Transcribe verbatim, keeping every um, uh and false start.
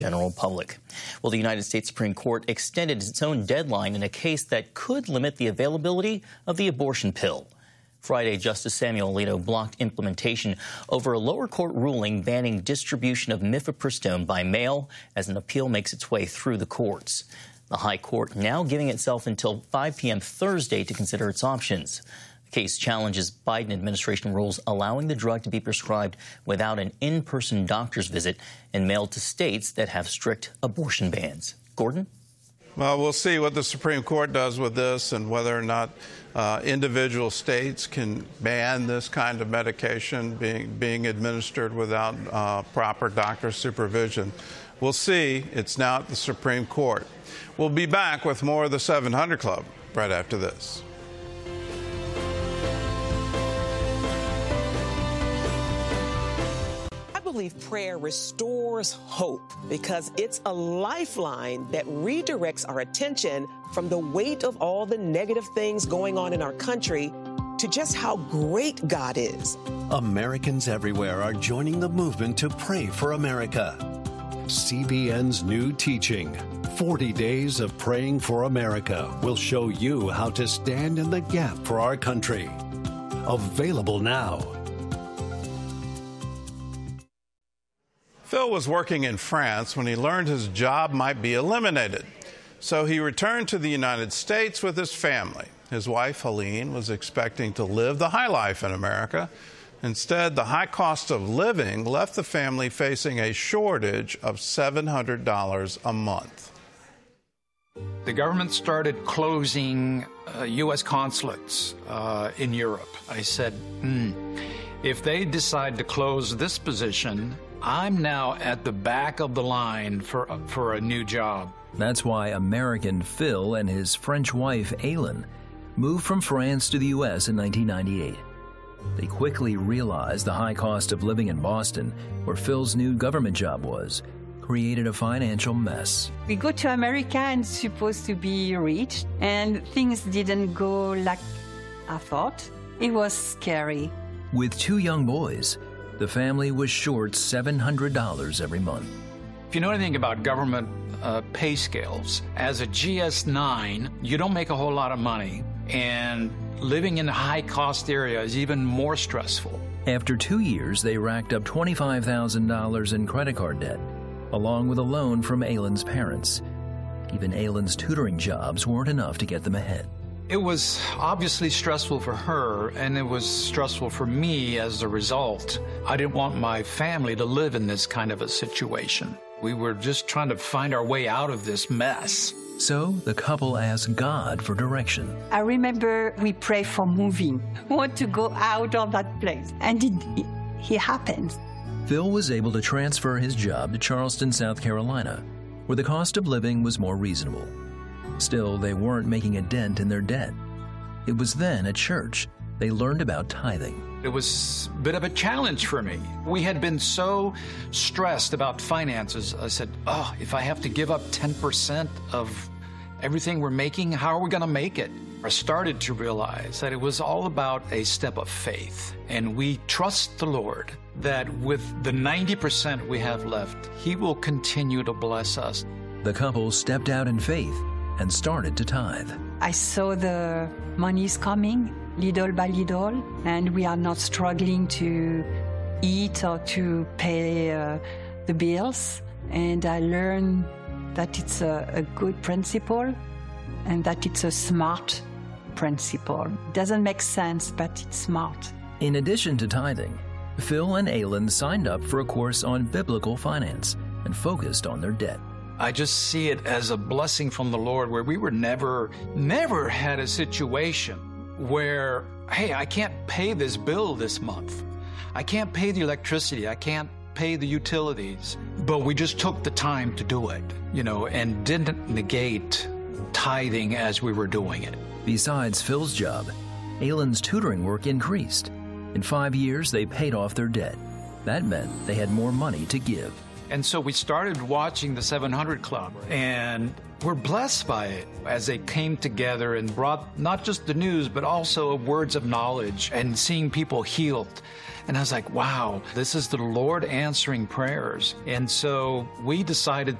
general public. Well, the United States Supreme Court extended its own deadline in a case that could limit the availability of the abortion pill. Friday, Justice Samuel Alito blocked implementation over a lower court ruling banning distribution of mifepristone by mail as an appeal makes its way through the courts. The High Court now giving itself until five p m Thursday to consider its options. The case challenges Biden administration rules allowing the drug to be prescribed without an in-person doctor's visit and mailed to states that have strict abortion bans. Gordon? Well, we'll see what the Supreme Court does with this and whether or not uh, individual states can ban this kind of medication being, being administered without uh, proper doctor supervision. We'll see. It's now at the Supreme Court. We'll be back with more of the seven hundred Club right after this. I believe prayer restores hope because it's a lifeline that redirects our attention from the weight of all the negative things going on in our country to just how great God is. Americans everywhere are joining the movement to pray for America. C B N's new teaching, forty days of Praying for America, will show you how to stand in the gap for our country. Available now. Phil was working in France when he learned his job might be eliminated. So he returned to the United States with his family. His wife, Helene, was expecting to live the high life in America. Instead, the high cost of living left the family facing a shortage of seven hundred dollars a month. The government started closing uh, U S consulates uh, in Europe. I said, hmm, if they decide to close this position, I'm now at the back of the line for, for a new job. That's why American Phil and his French wife, Aileen, moved from France to the U S in nineteen ninety-eight. They quickly realized the high cost of living in Boston, where Phil's new government job was, created a financial mess. We go to America and supposed to be rich, and things didn't go like I thought. It was scary. With two young boys, the family was short seven hundred dollars every month. If you know anything about government uh, pay scales, as a G S nine, you don't make a whole lot of money, and living in a high-cost area is even more stressful. After two years, they racked up twenty-five thousand dollars in credit card debt, along with a loan from Aileen's parents. Even Aileen's tutoring jobs weren't enough to get them ahead. It was obviously stressful for her, and it was stressful for me as a result. I didn't want my family to live in this kind of a situation. We were just trying to find our way out of this mess. So the couple asked God for direction. I remember we prayed for moving. We want to go out of that place. And it, it, it happened. Phil was able to transfer his job to Charleston, South Carolina, where the cost of living was more reasonable. Still, they weren't making a dent in their debt. It was then at church they learned about tithing. It was a bit of a challenge for me. We had been so stressed about finances. I said, oh, if I have to give up ten percent of everything we're making, how are we going to make it? I started to realize that it was all about a step of faith. And we trust the Lord that with the ninety percent we have left, He will continue to bless us. The couple stepped out in faith and started to tithe. I saw the monies coming little by little, and we are not struggling to eat or to pay uh, the bills. And I learned that it's a, a good principle and that it's a smart principle. It doesn't make sense, but it's smart. In addition to tithing, Phil and Aileen signed up for a course on biblical finance and focused on their debt. I just see it as a blessing from the Lord where we were never, never had a situation where, hey, I can't pay this bill this month. I can't pay the electricity. I can't pay the utilities. But we just took the time to do it, you know, and didn't negate tithing as we were doing it. Besides Phil's job, Aileen's tutoring work increased. In five years, they paid off their debt. That meant they had more money to give. And so we started watching the seven hundred Club, and we're blessed by it as they came together and brought not just the news, but also words of knowledge and seeing people healed. And I was like, wow, this is the Lord answering prayers. And so we decided